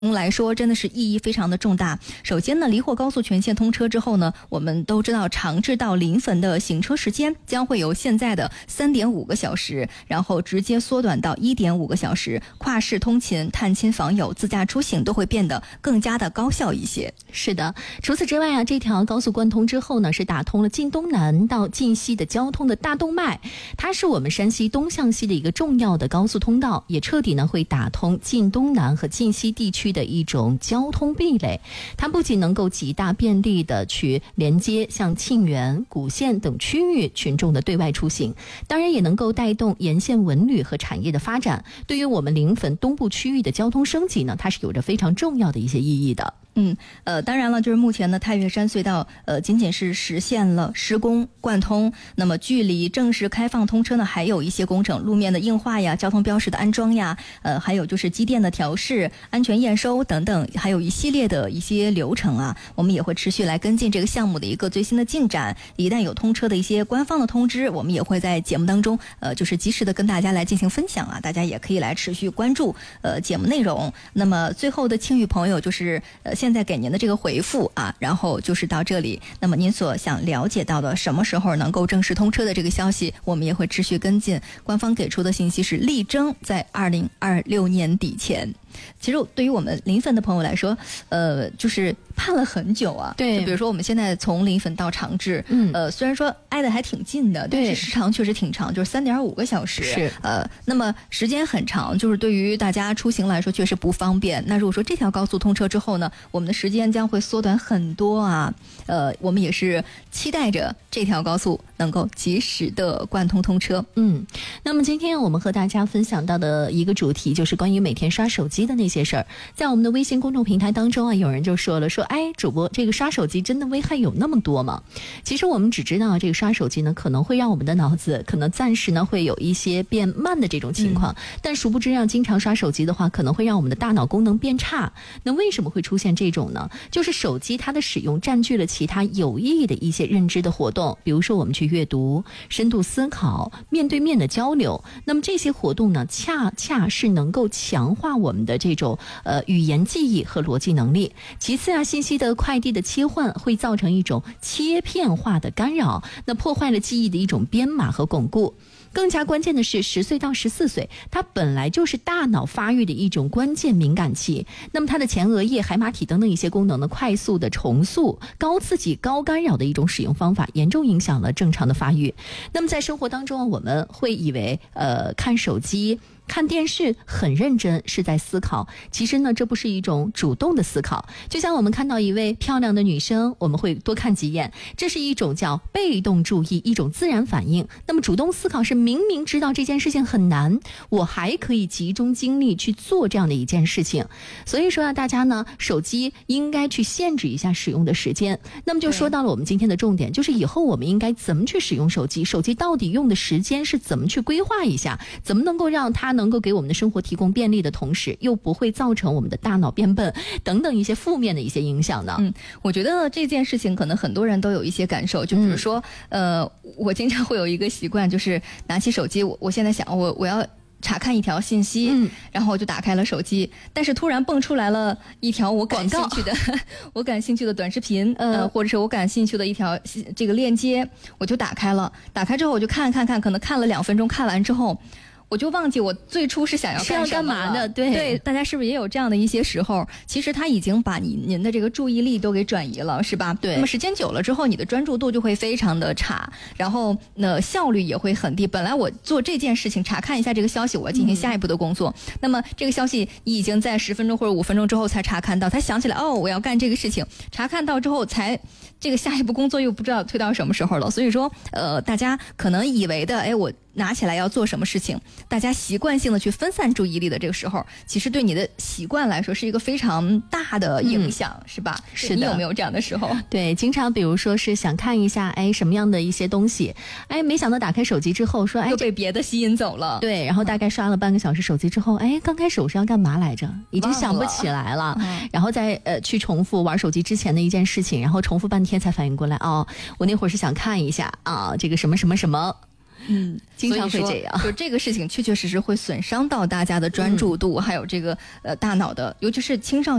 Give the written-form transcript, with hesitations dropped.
来说真的是意义非常的重大。首先呢，离霍高速全线通车之后呢，我们都知道长治到临汾的行车时间将会由现在的3.5个小时，然后直接缩短到1.5个小时，跨市通勤、探亲访友、自驾出行都会变得更加的高效一些。 是的，除此之外啊，这条高速贯通之后呢，是打通了晋东南到晋西的交通的大动脉，它是我们山西东向西的一个重要的高速通道，也彻底呢会打通晋东南和晋西地区的一种交通壁垒。它不仅能够极大便利的去连接像沁园、古县等区域群众的对外出行，当然也能够带动沿线文旅和产业的发展。对于我们临汾东部区域的交通升级呢，它是有着非常重要的一些意义的。 当然了，就是目前呢，太岳山隧道仅仅是实现了施工贯通，那么距离正式开放通车呢，还有一些工程，路面的硬化呀、交通标识的安装呀，还有就是机电的调试、安全验收等等，还有一系列的一些流程啊，我们也会持续来跟进这个项目的一个最新的进展。一旦有通车的一些官方的通知，我们也会在节目当中就是及时的跟大家来进行分享啊，大家也可以来持续关注节目内容。那么最后的青雨朋友就是现在给您的这个回复啊，然后就是到这里。那么您所想了解到的什么时候能够正式通车的这个消息，我们也会持续跟进。官方给出的信息是力争在2026年底前。其实对于我们临汾的朋友来说，就是盼了很久啊。 对， 就比如说我们现在从临汾到长治，虽然说挨得还挺近的，但是时长确实挺长，就是3.5个小时。 是， 那么时间很长，就是对于大家出行来说确实不方便。那如果说这条高速通车之后呢，我们的时间将会缩短很多啊。我们也是期待着这条高速能够及时的贯通通车。 那么今天我们和大家分享到的一个主题就是关于每天刷手机的那些事儿。在我们的微信公众平台当中啊，有人就说了，哎，主播，这个刷手机真的危害有那么多吗？其实我们只知道这个刷手机呢，可能会让我们的脑子可能暂时呢会有一些变慢的这种情况，但殊不知让经常刷手机的话，可能会让我们的大脑功能变差。那为什么会出现这种呢？就是手机它的使用占据了其他有意义的一些认知的活动，比如说我们去阅读、深度思考、面对面的交流。那么这些活动呢，恰恰是能够强化我们的这种语言记忆和逻辑能力。其次啊，信息的快递的切换会造成一种切片化的干扰，那破坏了记忆的一种编码和巩固。更加关键的是，10岁到14岁，它本来就是大脑发育的一种关键敏感期。那么它的前额叶、海马体等等一些功能的快速的重塑、高刺激、高干扰的一种使用方法，严重影响了正常的发育。那么在生活当中，我们会以为看手机、看电视很认真，是在思考。其实呢，这不是一种主动的思考。就像我们看到一位漂亮的女生，我们会多看几眼，这是一种叫被动注意，一种自然反应。那么主动思考是明明知道这件事情很难，我还可以集中精力去做这样的一件事情。所以说啊，大家呢，手机应该去限制一下使用的时间。那么就说到了我们今天的重点，就是以后我们应该怎么去使用手机，手机到底用的时间是怎么去规划一下，怎么能够让它能够给我们的生活提供便利的同时，又不会造成我们的大脑变笨等等一些负面的一些影响呢？ 我觉得这件事情可能很多人都有一些感受，就比如说，我经常会有一个习惯，就是拿起手机，我现在想我要查看一条信息，然后我就打开了手机，但是突然蹦出来了一条我感兴趣的短视频，或者是我感兴趣的一条这个链接，我就打开了。打开之后我就看，可能看了2分钟，看完之后我就忘记我最初是想要干嘛的。 对，大家是不是也有这样的一些时候？其实他已经把您的这个注意力都给转移了，是吧？ 对。 那么时间久了之后，你的专注度就会非常的差，然后效率也会很低。本来我做这件事情，查看一下这个消息，我要进行下一步的工作。那么这个消息你已经在10分钟或者5分钟之后才查看到，才想起来我要干这个事情。查看到之后才这个下一步工作又不知道推到什么时候了。所以说大家可能以为的我拿起来要做什么事情，大家习惯性的去分散注意力的这个时候，其实对你的习惯来说是一个非常大的影响，是吧？ 是的。 你有没有这样的时候？ 对，经常比如说是想看一下什么样的一些东西，没想到打开手机之后说又被别的吸引走了。 对，然后大概刷了半个小时手机之后，刚开始我是要干嘛来着，已经想不起来了。然后再去重复玩手机之前的一件事情，然后重复半天才反应过来，我那会儿是想看一下这个什么什么什么。 经常会这样。 就这个事情确确实实会损伤到大家的专注度，还有这个大脑的，尤其是青少年。